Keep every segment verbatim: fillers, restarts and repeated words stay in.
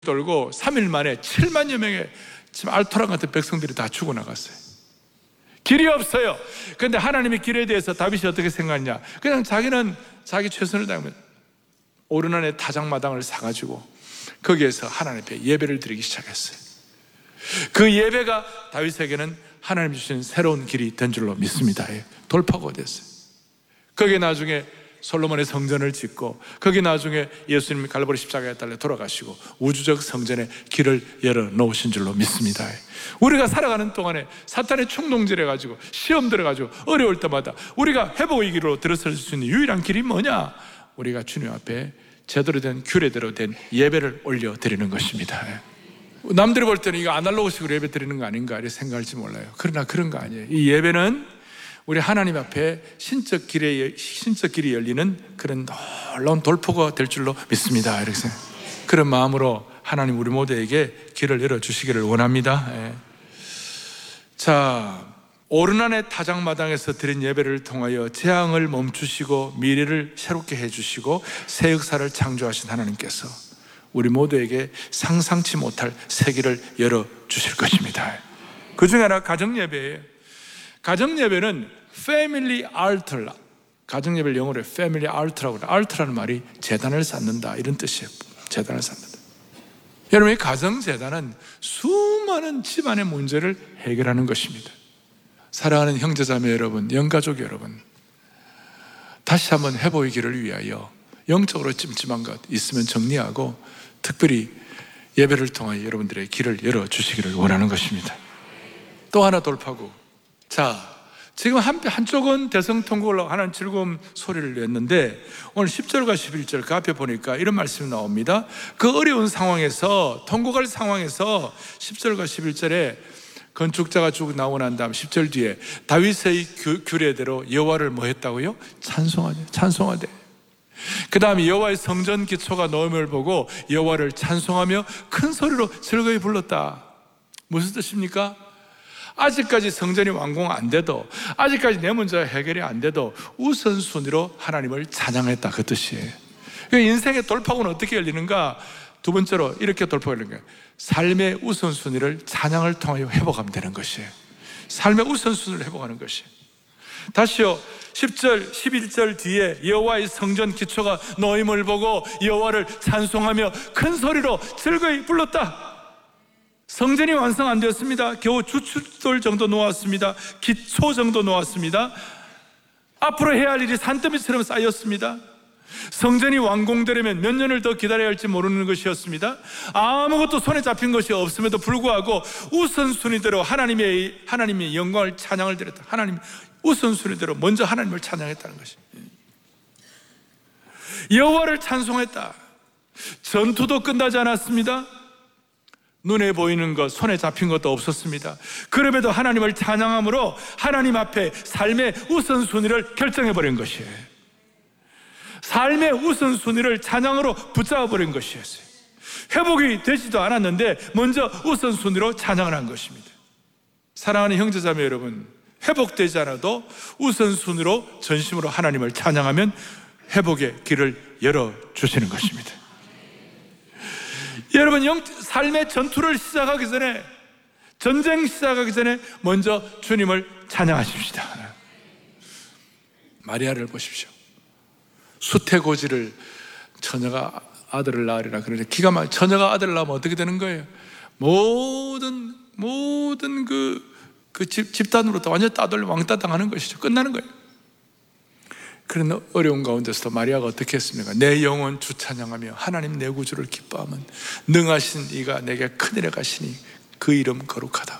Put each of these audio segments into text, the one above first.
돌고 삼 일 만에 칠만여 명의 지금 알토란 같은 백성들이 다 죽어나갔어요. 길이 없어요. 그런데 하나님의 길에 대해서 다윗이 어떻게 생각하냐? 그냥 자기는 자기 최선을 다하면 오르난의 타작마당을 사가지고 거기에서 하나님 앞에 예배를 드리기 시작했어요. 그 예배가 다윗에게는 하나님 주신 새로운 길이 된 줄로 믿습니다. 돌파구가 됐어요. 거기에 나중에 솔로몬의 성전을 짓고, 거기 나중에 예수님이 갈보리 십자가에 달려 돌아가시고 우주적 성전의 길을 열어 놓으신 줄로 믿습니다. 우리가 살아가는 동안에 사탄의 충동질해 가지고 시험 들어 가지고 어려울 때마다 우리가 회복의 길로 들어설 수 있는 유일한 길이 뭐냐? 우리가 주님 앞에 제대로 된 규례대로 된 예배를 올려 드리는 것입니다. 남들이 볼 때는 이거 아날로그식으로 예배 드리는 거 아닌가 이렇게 생각할지 몰라요. 그러나 그런 거 아니에요. 이 예배는 우리 하나님 앞에 신적 길에, 신적 길이 열리는 그런 놀라운 돌포가 될 줄로 믿습니다. 이렇게 생각. 그런 마음으로 하나님 우리 모두에게 길을 열어주시기를 원합니다. 예. 자, 오르난의 타작마당에서 드린 예배를 통하여 재앙을 멈추시고 미래를 새롭게 해주시고 새 역사를 창조하신 하나님께서 우리 모두에게 상상치 못할 새 길을 열어주실 것입니다. 그 중에 하나 가정예배예요. 가정예배는 패밀리 알터, 가정예배를 영어로 패밀리 알터라고 해요. 알터라는 말이 제단을 쌓는다 이런 뜻이에요. 제단을 쌓는다. 여러분, 이 가정제단은 수많은 집안의 문제를 해결하는 것입니다. 사랑하는 형제자매 여러분, 영가족 여러분, 다시 한번 회복의 길을 위하여 영적으로 찜찜한 것 있으면 정리하고 특별히 예배를 통하여 여러분들의 길을 열어주시기를 원하는 것입니다. 또 하나 돌파구. 자, 지금 한, 한쪽은 대성통곡을 하는 즐거운 소리를 냈는데 오늘 십 절과 십일 절 그 앞에 보니까 이런 말씀이 나옵니다. 그 어려운 상황에서, 통곡할 상황에서 십 절과 십일 절에 건축자가 죽고 나오고 난 다음 십 절 뒤에 다윗의 규, 규례대로 여호와를 뭐 했다고요? 찬송하되, 찬송하되. 그 다음에 여호와의 성전 기초가 놓임을 보고 여호와를 찬송하며 큰 소리로 즐거이 불렀다. 무슨 뜻입니까? 아직까지 성전이 완공 안 돼도, 아직까지 내 문제가 해결이 안 돼도 우선순위로 하나님을 찬양했다, 그 뜻이에요. 인생의 돌파구는 어떻게 열리는가? 두 번째로 이렇게 돌파가 열리는 거예요. 삶의 우선순위를 찬양을 통하여 회복하면 되는 것이에요. 삶의 우선순위를 회복하는 것이에요. 다시요, 십 절, 십일 절 뒤에 여호와의 성전 기초가 놓임을 보고 여호와를 찬송하며 큰 소리로 즐거이 불렀다. 성전이 완성 안 되었습니다. 겨우 주춧돌 정도 놓았습니다. 기초 정도 놓았습니다. 앞으로 해야 할 일이 산더미처럼 쌓였습니다. 성전이 완공되려면 몇 년을 더 기다려야 할지 모르는 것이었습니다. 아무것도 손에 잡힌 것이 없음에도 불구하고 우선순위대로 하나님의, 하나님의 영광을 찬양을 드렸다. 하나님 우선순위대로 먼저 하나님을 찬양했다는 것입니다. 여호와를 찬송했다. 전투도 끝나지 않았습니다. 눈에 보이는 것, 손에 잡힌 것도 없었습니다. 그럼에도 하나님을 찬양함으로 하나님 앞에 삶의 우선순위를 결정해버린 것이에요. 삶의 우선순위를 찬양으로 붙잡아버린 것이었어요. 회복이 되지도 않았는데 먼저 우선순위로 찬양을 한 것입니다. 사랑하는 형제자매 여러분, 회복되지 않아도 우선순위로 전심으로 하나님을 찬양하면 회복의 길을 열어주시는 것입니다. 여러분, 영, 삶의 전투를 시작하기 전에, 전쟁 시작하기 전에 먼저 주님을 찬양하십시다. 마리아를 보십시오. 수태고지를 처녀가 아들을 낳으리라 그러는데 기가 막 처녀가 아들을 낳으면 어떻게 되는 거예요? 모든 모든 그, 그 집, 집단으로부터 완전히 따돌려 왕따 당하는 것이죠. 끝나는 거예요. 그런 어려운 가운데서도 마리아가 어떻게 했습니까? 내 영혼 주 찬양하며 하나님 내 구주를 기뻐하면 능하신 이가 내게 큰일에 가시니 그 이름 거룩하다.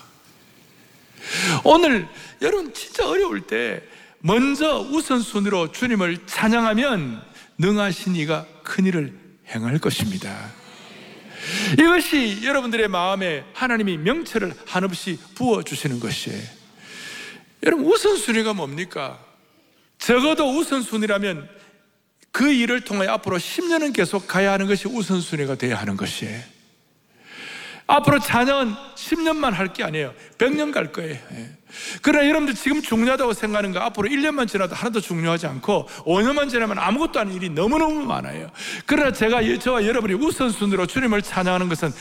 오늘 여러분 진짜 어려울 때 먼저 우선순위로 주님을 찬양하면 능하신 이가 큰일을 행할 것입니다. 이것이 여러분들의 마음에 하나님이 명철을 한없이 부어주시는 것이에요. 여러분, 우선순위가 뭡니까? 적어도 우선순위라면 그 일을 통해 앞으로 십 년은 계속 가야 하는 것이 우선순위가 되어야 하는 것이에요. 앞으로 찬양은 십 년만 할 게 아니에요. 백 년 갈 거예요. 그러나 여러분들 지금 중요하다고 생각하는 거 앞으로 일 년만 지나도 하나도 중요하지 않고 오 년만 지나면 아무것도 아닌 일이 너무너무 많아요. 그러나 제가, 저와 여러분이 우선순위로 주님을 찬양하는 것은